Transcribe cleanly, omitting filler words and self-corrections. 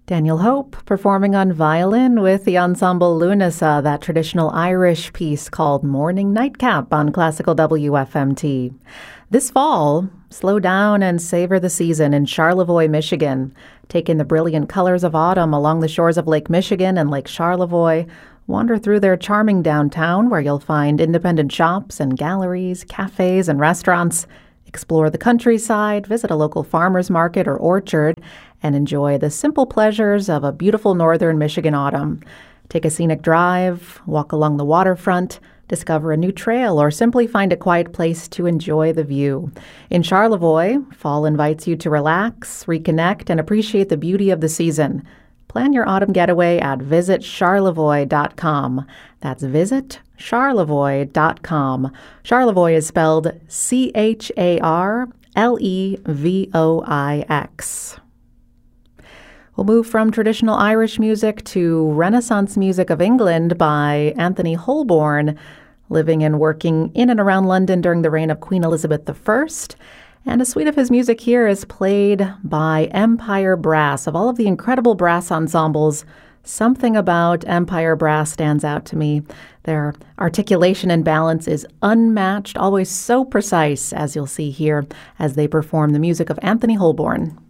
Daniel Hope performing on violin with the ensemble Lunasa, that traditional Irish piece called Morning Nightcap on Classical WFMT. This fall, slow down and savor the season in Charlevoix, Michigan. Take in the brilliant colors of autumn along the shores of Lake Michigan and Lake Charlevoix. Wander through their charming downtown where you'll find independent shops and galleries, cafes and restaurants. Explore the countryside, visit a local farmer's market or orchard, and enjoy the simple pleasures of a beautiful northern Michigan autumn. Take a scenic drive, walk along the waterfront, discover a new trail, or simply find a quiet place to enjoy the view. In Charlevoix, fall invites you to relax, reconnect, and appreciate the beauty of the season. Plan your autumn getaway at visitcharlevoix.com. That's visitcharlevoix.com. Charlevoix is spelled Charlevoix. We'll move from traditional Irish music to Renaissance music of England by Anthony Holborn, living and working in and around London during the reign of Queen Elizabeth I. And a suite of his music here is played by Empire Brass. Of all of the incredible brass ensembles, something about Empire Brass stands out to me. Their articulation and balance is unmatched, always so precise, as you'll see here as they perform the music of Anthony Holborn.